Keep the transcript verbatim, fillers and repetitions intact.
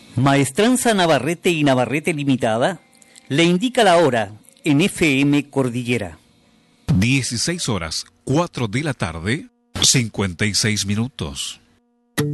Maestranza Navarrete y Navarrete Limitada le indica la hora en F M Cordillera. dieciséis horas, cuatro de la tarde, cincuenta y seis minutos.